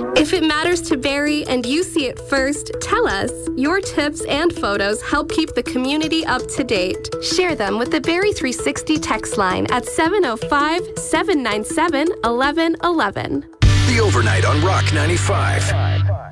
If it matters to Barrie and you see it first, tell us. Your tips and photos help keep the community up to date. Share them with the Barrie 360 text line at 705-797-1111. The Overnight on Rock 95.